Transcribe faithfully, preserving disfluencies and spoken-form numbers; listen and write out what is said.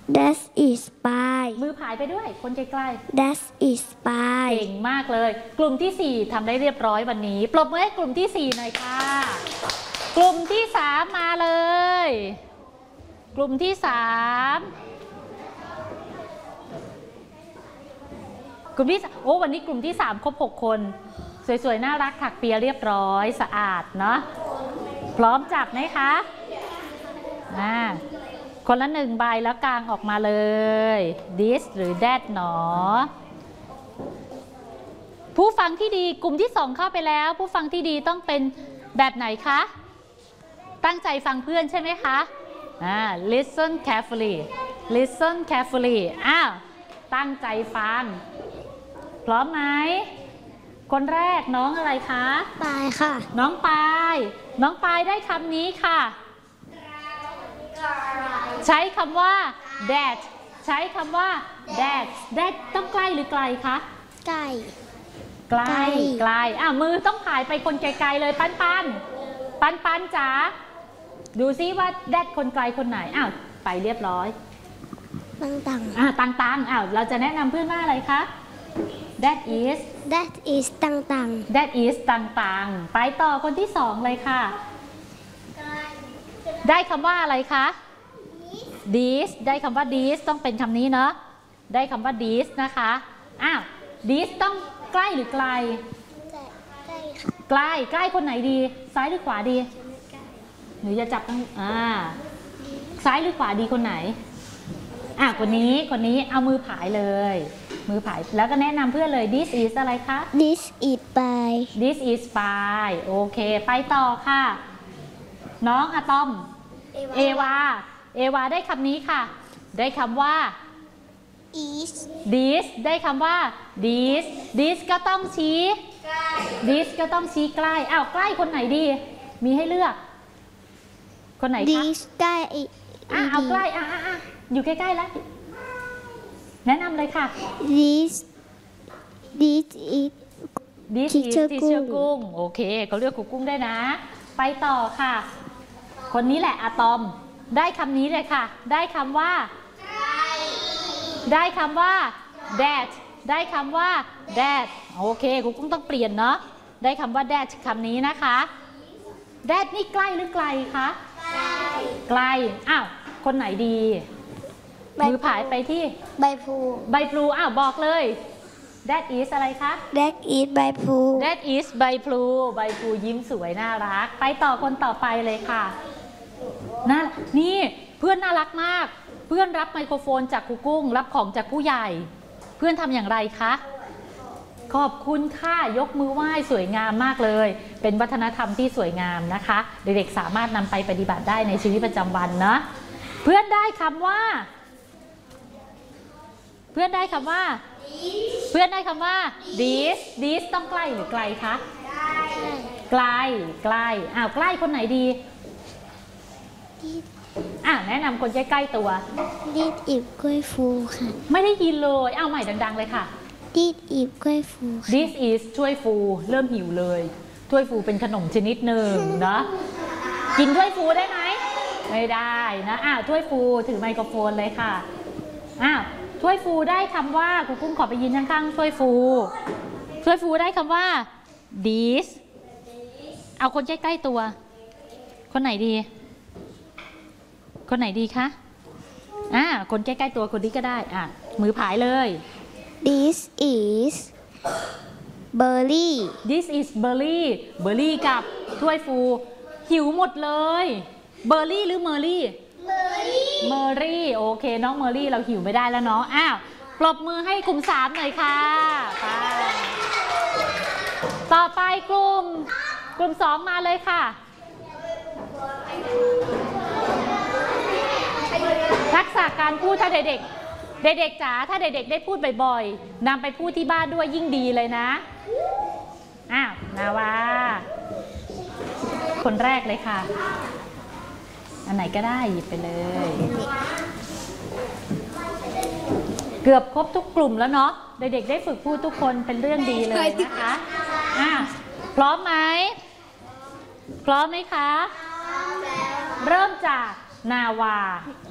That is spy มือผายไปด้วยคนใกล้ๆ That is spy เก่งมากเลยกลุ่มที่สี่ทำได้เรียบร้อยวันนี้ปรบมือให้กลุ่มที่สี่หน่อยค่ะกลุ่มที่สามมาเลยกลุ่มที่สามกลุ่มที่โอ้วันนี้กลุ่มที่สามครบหกคนสวยๆน่ารักถักเปียเรียบร้อยสะอาดเนาะพร้อมจับไหมคะอ่าคนละหนึ่งใบแล้วกางออกมาเลย this หรือ that หนอผู้ฟังที่ดีกลุ่มที่สองเข้าไปแล้วผู้ฟังที่ดีต้องเป็นแบบไหนคะตั้งใจฟังเพื่อนใช่ไหมคะอ่า listen carefully listen carefully อ้าวตั้งใจฟังพร้อมไหมคนแรกน้องอะไรคะปายค่ะน้องปายน้องปายได้คำนี้ค่ะใช้คำว่า that ใช้คำว่า that that ต้องใกล้หรือไกลคะใกล้ไกลไกลอ่ะมือต้องผายไปคนไกลๆเลยปันปันปันปันจ๋าดูซิว่า that คนไกลคนไหนอ้าวไปเรียบร้อยตังตังอ่ะตังตังอ้าวเราจะแนะนำเพื่อนว่าอะไรคะ that is that is ตังตัง that is ตังตังไปต่อคนที่สองเลยค่ะได้คำว่าอะไรคะ this ได้คำว่า this ต้องเป็นคำนี้เนาะได้คำว่า this นะคะอ้าว this ต้องใกล้หรือไกลใกล้ค่ะใกล้ใกล้คนไหนดีซ้ายหรือขวาดีหนูจะจับตั้งอ่าซ้ายหรือขวาดีคนไหนอ่ะคนนี้คนนี้เอามือผายเลยมือผายแล้วก็แนะนำเพื่อนเลย this is อะไรคะ this is spy this is spy โอเคไปต่อค่ะน้องอะตอมเอวาเอวาได้คำนี้ค่ะได้คำว่า is this ได้คำว่า this this ก็ต้องชี้ this ก็ต้องชี้ใกล้อ้าวใกล้คนไหนดีมีให้เลือกคนไหนคะ this ใกล้อ่ะเอาใกล้อ่ะอ่ะอ่ะอยู่ใกล้ๆแล้วแนะนำเลยค่ะ this this is this is teacher กุ้งโอเคเขาเรียกครูกุ้งได้นะไปต่อค่ะคนนี้แหละอะตอมได้คำนี้เลยค่ะได้คำว่าได้คำว่า that ได้คำว่า that โอเคครูกุ้งต้องเปลี่ยนเนาะได้คำว่า that คำนี้นะคะ that นี่ใกล้หรือไกลคะไกลอ้าวคนไหนดีมือผายไปที่ใบพลูใบพลูอ้าวบอกเลย that is อะไรคะ that is ใบพลู that is ใบพลูใบพลูยิ้มสวยน่ารักไปต่อคนต่อไปเลยค่ะน่านี่เพื่อนน่ารักมากเพื่อนรับไมโครโฟนจากครูกุ้งรับของจากผู้ใหญ่เพื่อนทำอย่างไรคะขอบคุณค่ะยกมือไหว้สวยงามมากเลยเป็นวัฒนธรรมที่สวยงามนะคะเด็กๆสามารถนำไปปฏิบัติได้ในชีวิตประจำวันนะเพื่อนได้คำว่าเพื่อนได้คำว่าเพื่อนได้คำว่า this this ต้องใกล้หรือไกลคะไกลไกลอ้าวใกล้คนไหนดีอ่ะแนะนำคนใกล้ๆตัว this is กล้วยฟูค่ะไม่ได้ยินเลยอ้าวใหม่ดังๆเลยค่ะ this is กล้วยฟู this is ถ้วยฟูเริ่มหิวเลยถ้วยฟูเป็นขนมชนิดหนึ่งนะกินถ้วยฟูได้ไหมไม่ได้นะอ้าวถ้วยฟูถือไมโครโฟนเลยค่ะอ้าวถ้วยฟูได้คำว่าครูกุ้งขอไปยืนข้างๆถ้วยฟูถ้วยฟูได้คำว่า this เอาคนใกล้ๆตัวคนไหนดีคนไหนดีคะอ่าคนใกล้ๆตัวคนนี้ก็ได้อ่ะมือผายเลย this is berry this is berry berry กับถ้วยฟูหิวหมดเลยเบอร์รี่หรือเมอร์รี่เมอร์รี่เมอร์รี่โอเคน้องเมอร์รี่เราหิวไม่ได้แล้วเนาะอ้าวปรบมือให้กลุ่มสามหน่อยค่ะไปต่อไปกลุ่มกลุ่มสองมาเลยค่ะทักษะการพูดถ้าเด็กๆเด็กๆจ๋าถ้าเด็กๆได้พูดบ่อยๆนำไปพูดที่บ้านด้วยยิ่งดีเลยนะอ้าวนาวาคนแรกเลยค่ะอันไหนก็ได้หยิบไปเลยเกือบครบทุกกลุ่มแล้วเนาะเด็กๆได้ฝึกพูดทุกคนเป็นเรื่องดีเลยนะคะอ่ะพร้อมไหมพร้อมไหมคะเริ่มจากนาวา